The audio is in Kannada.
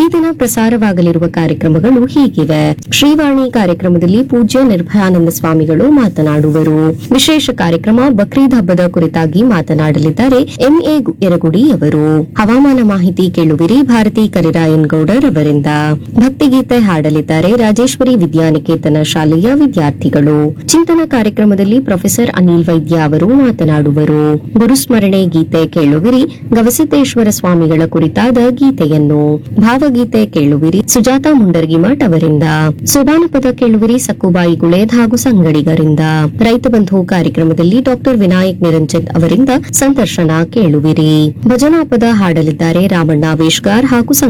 ದಿನ ಪ್ರಸಾರವಾಗಲಿರುವ ಕಾರ್ಯಕ್ರಮಗಳು ಹೀಗಿವೆ. ಶ್ರೀವಾಣಿ ಕಾರ್ಯಕ್ರಮದಲ್ಲಿ ಪೂಜ್ಯ ನಿರ್ಭಯಾನಂದ ಸ್ವಾಮಿಗಳು ಮಾತನಾಡುವರು. ವಿಶೇಷ ಕಾರ್ಯಕ್ರಮ ಬಕ್ರೀದ್ ಹಬ್ಬದ ಕುರಿತಾಗಿ ಮಾತನಾಡಲಿದ್ದಾರೆ ಎಂಎ ಯರಗುಡಿ ಅವರು. ಹವಾಮಾನ ಮಾಹಿತಿ ಕೇಳುವಿರಿ ಭಾರತಿ ಕರಿರಾಯನ್ ಗೌಡರ್ ಅವರಿಂದ. ಭಕ್ತಿಗೀತೆ ಹಾಡಲಿದ್ದಾರೆ ರಾಜೇಶ್ವರಿ ವಿದ್ಯಾನಿಕೇತನ ಶಾಲೆಯ ವಿದ್ಯಾರ್ಥಿಗಳು. ಚಿಂತನ ಕಾರ್ಯಕ್ರಮದಲ್ಲಿ ಪ್ರೊಫೆಸರ್ ಅನಿಲ್ ವೈದ್ಯ ಅವರು ಮಾತನಾಡುವರು. ಗುರುಸ್ಮರಣೆ ಗೀತೆ ಕೇಳುವಿರಿ ಗವಿಸಿದ್ದೇಶ್ವರ ಸ್ವಾಮಿಗಳ ಕುರಿತಾದ ಗೀತೆಯನ್ನು. ಭಾವಗೀತೆ ಕೇಳುವಿರಿ ಸುಜಾತಾ ಮುಂಡರ್ಗಿಮಠ್ ಅವರಿಂದ. ಸೋಬಾನಪದ ಕೇಳುವಿರಿ ಸಕ್ಕುಬಾಯಿ ಗುಳೇದ್ ಹಾಗೂ ಸಂಗಡಿಗರಿಂದ. ರೈತ ಬಂಧು ಕಾರ್ಯಕ್ರಮದಲ್ಲಿ ಡಾಕ್ಟರ್ ವಿನಾಯಕ್ ನಿರಂಜನ್ ಅವರಿಂದ ಸಂದರ್ಶನ ಕೇಳುವಿರಿ. ಭಜನಾ ಪದ ಹಾಡಲಿದ್ದಾರೆ ರಾಮಣ್ಣ ವೇಶ್ಗಾರ್ ಹಾಗೂ